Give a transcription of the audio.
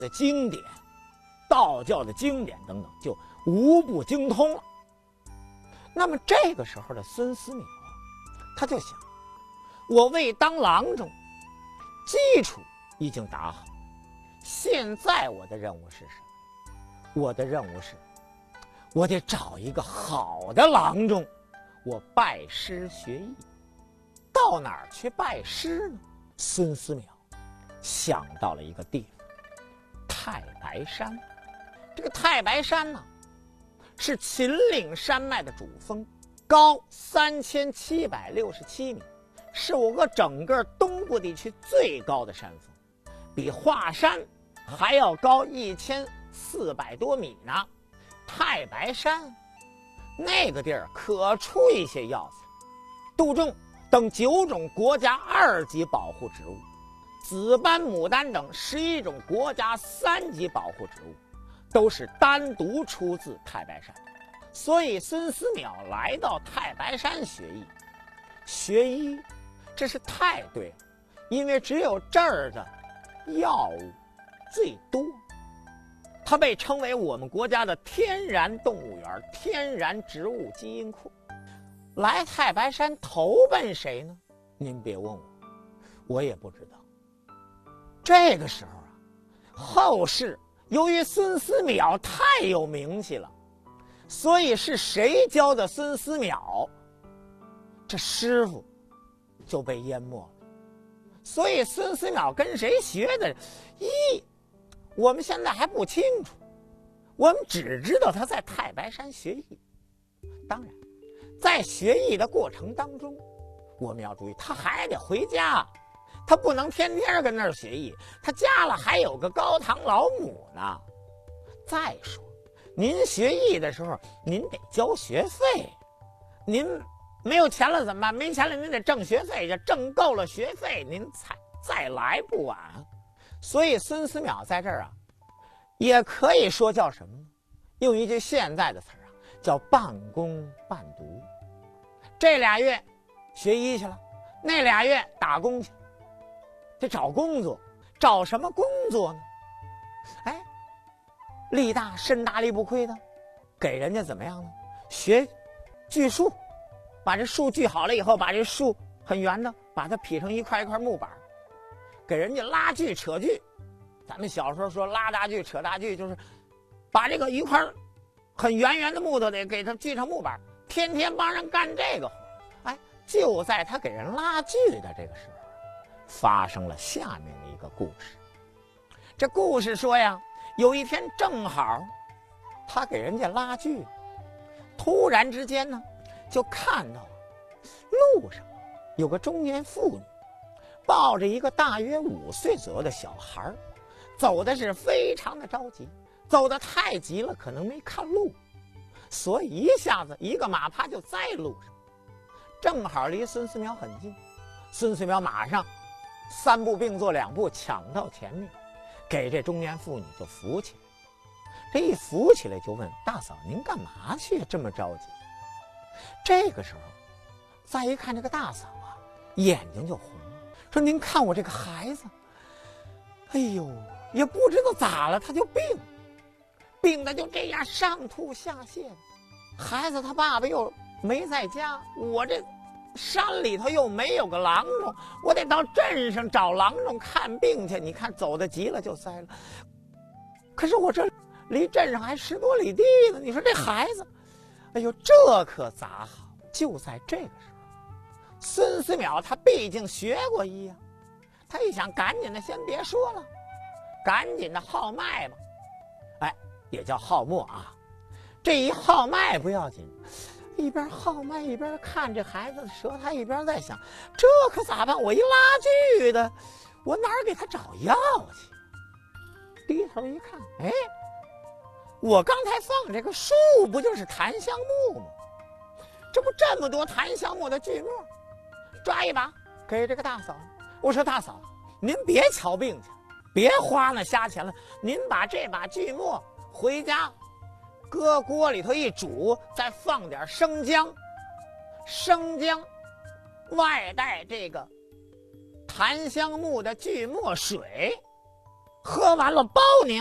的经典、道教的经典等等，就无不精通了。那么这个时候的孙思邈啊，他就想，我为当郎中，基础已经打好，现在我的任务是什么？我的任务是，我得找一个好的郎中，我拜师学艺。到哪儿去拜师呢？孙思邈想到了一个地方，太白山。这个太白山呢，是秦岭山脉的主峰，高3767米，是我国整个东部地区最高的山峰，比华山还要高1400多米呢。太白山那个地儿可出一些药材，杜仲等9种国家2级保护植物，紫斑牡丹等11种国家3级保护植物，都是单独出自太白山。所以孙思邈来到太白山学艺、学医，这是太对了，因为只有这儿的药物最多。它被称为我们国家的天然动物园、天然植物基因库。来太白山投奔谁呢？您别问我，我也不知道。这个时候啊，后世由于孙思邈太有名气了，所以是谁教的孙思邈，这师傅就被淹没了。所以孙思邈跟谁学的，我们现在还不清楚，我们只知道他在太白山学艺。当然在学艺的过程当中，我们要注意，他还得回家，他不能天天跟那儿学艺，他家了还有个高堂老母呢。再说您学艺的时候您得交学费，您没有钱了怎么办？没钱了您得挣学费去，挣够了学费您才再来不晚。所以孙思邈在这儿啊，也可以说叫什么呢？用一句现在的词儿啊，叫半工半读。这俩月学医去了，那俩月打工去，得找工作。找什么工作呢？哎，力大身大力不亏的，给人家怎么样呢？学锯树，把这树锯好了以后，把这树很圆的，把它劈成一块一块木板，给人家拉锯扯锯。咱们小时候说拉大锯扯大锯，就是把这个一块很圆圆的木头得给它锯成木板，天天帮人干这个活。哎，就在他给人拉锯的这个时候，发生了下面的一个故事。这故事说呀，有一天正好他给人家拉锯，突然之间呢，就看到路上有个中年妇女抱着一个大约5岁左右的小孩，走的是非常的着急，走得太急了，可能没看路，所以一下子一个马趴就栽路上，正好离孙思邈很近。孙思邈马上3步并作2步抢到前面，给这中年妇女就扶起来。这一扶起来就问大嫂，您干嘛去这么着急？这个时候再一看这个大嫂啊，眼睛就红了，说您看我这个孩子，哎呦，也不知道咋了，他就病的就这样上吐下泻的。孩子他爸爸又没在家，我这山里头又没有个郎中，我得到镇上找郎中看病去。你看走得急了就栽了，可是我这离镇上还10多里地呢，你说这孩子，哎呦，这可咋好？就在这个时候，孙思邈他毕竟学过医啊，他一想赶紧的先别说了，赶紧的号脉吧。哎，也叫号脉啊。这一号脉不要紧，一边号脉一边看这孩子的舌苔，一边在想，这可咋办？我一拉锯的，我哪儿给他找药去？低头一看，哎，我刚才放这个树不就是檀香木吗？这不这么多檀香木的锯末，抓一把给这个大嫂。我说大嫂，您别瞧病去，别花那瞎钱了，您把这把锯末回家搁锅里头一煮，再放点生姜，生姜外带这个檀香木的锯末水， 喝完了包您。